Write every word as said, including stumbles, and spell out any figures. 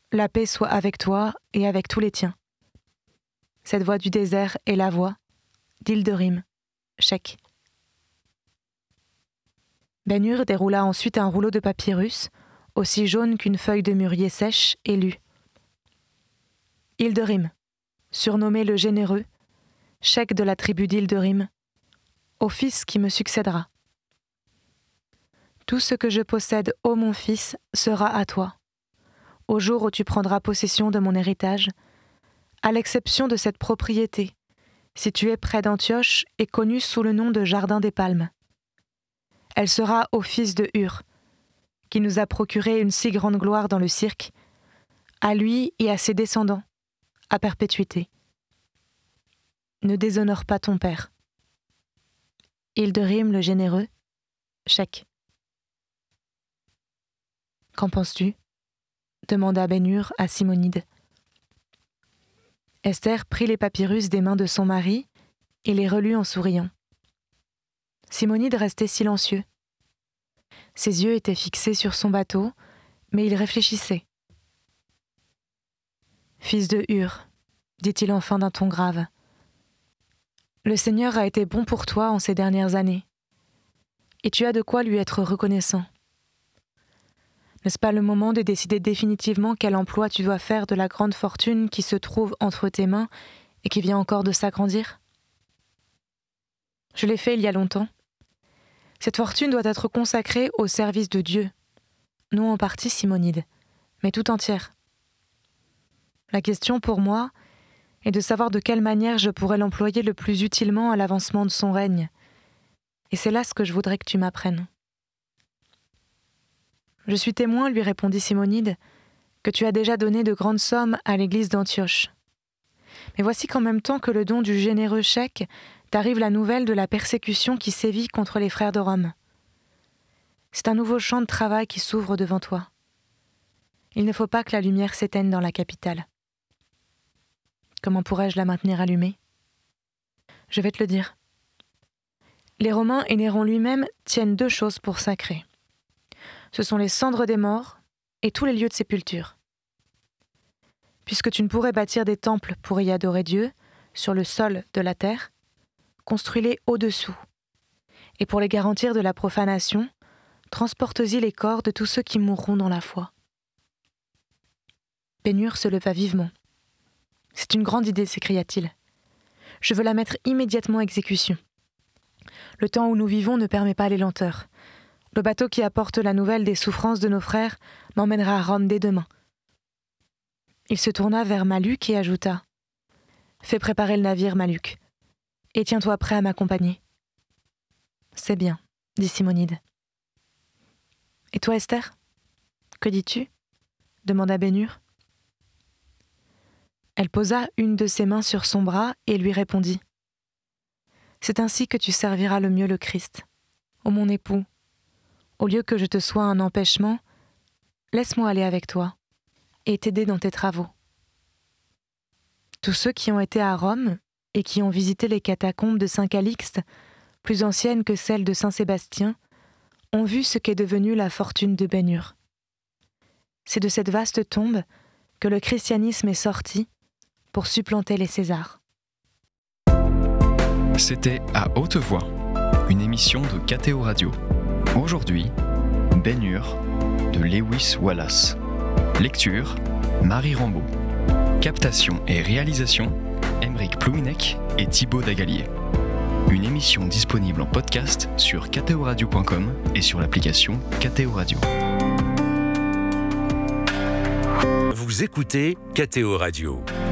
la paix soit avec toi et avec tous les tiens. Cette voix du désert est la voix d'Hilderim, Shek. Ben-Hur déroula ensuite un rouleau de papyrus, aussi jaune qu'une feuille de mûrier sèche, et lut. Hilderim, surnommé le Généreux, Shek de la tribu d'Hilderim, au fils qui me succédera. Tout ce que je possède, ô mon fils, sera à toi, au jour où tu prendras possession de mon héritage, à l'exception de cette propriété, située près d'Antioche et connue sous le nom de Jardin des Palmes. Elle sera au fils de Hur, qui nous a procuré une si grande gloire dans le cirque, à lui et à ses descendants, à perpétuité. Ne déshonore pas ton père. Hilderim le Généreux, Shek. Qu'en penses-tu ? Demanda Ben-Hur à Simonide. Esther prit les papyrus des mains de son mari et les relut en souriant. Simonide restait silencieux. Ses yeux étaient fixés sur son bateau, mais il réfléchissait. « Fils de Hur, dit-il enfin d'un ton grave, le Seigneur a été bon pour toi en ces dernières années, et tu as de quoi lui être reconnaissant. N'est-ce pas le moment de décider définitivement quel emploi tu dois faire de la grande fortune qui se trouve entre tes mains et qui vient encore de s'agrandir ? Je l'ai fait il y a longtemps. Cette fortune doit être consacrée au service de Dieu, non en partie Simonide, mais tout entière. La question pour moi est de savoir de quelle manière je pourrais l'employer le plus utilement à l'avancement de son règne, et c'est là ce que je voudrais que tu m'apprennes. Je suis témoin, lui répondit Simonide, que tu as déjà donné de grandes sommes à l'église d'Antioche. Mais voici qu'en même temps que le don du généreux Shek, t'arrive la nouvelle de la persécution qui sévit contre les frères de Rome. C'est un nouveau champ de travail qui s'ouvre devant toi. Il ne faut pas que la lumière s'éteigne dans la capitale. Comment pourrais-je la maintenir allumée ? Je vais te le dire. Les Romains et Néron lui-même tiennent deux choses pour sacrées. Ce sont les cendres des morts et tous les lieux de sépulture. Puisque tu ne pourrais bâtir des temples pour y adorer Dieu, sur le sol de la terre, construis-les au-dessous. Et pour les garantir de la profanation, transporte-y les corps de tous ceux qui mourront dans la foi. Ben-Hur se leva vivement. « C'est une grande idée, s'écria-t-il. Je veux la mettre immédiatement à exécution. Le temps où nous vivons ne permet pas les lenteurs. Le bateau qui apporte la nouvelle des souffrances de nos frères m'emmènera à Rome dès demain. » Il se tourna vers Malluch et ajouta « Fais préparer le navire, Malluch, et tiens-toi prêt à m'accompagner. »« C'est bien, » dit Simonide. « Et toi, Esther, que dis-tu » demanda Ben-Hur. Elle posa une de ses mains sur son bras et lui répondit « C'est ainsi que tu serviras le mieux le Christ. Ô mon époux, au lieu que je te sois un empêchement, laisse-moi aller avec toi et t'aider dans tes travaux. » Tous ceux qui ont été à Rome et qui ont visité les catacombes de Saint-Calixte, plus anciennes que celles de Saint-Sébastien, ont vu ce qu'est devenue la fortune de Ben-Hur. C'est de cette vaste tombe que le christianisme est sorti pour supplanter les Césars. C'était À Haute Voix, une émission de K T O Radio. Aujourd'hui, Ben-Hur de Lewis Wallace. Lecture, Marie Rambaud. Captation et réalisation, Aymeric Plouinec et Thibaut Dagalier. Une émission disponible en podcast sur k t o radio point com et sur l'application K T O Radio. Vous écoutez K T O Radio.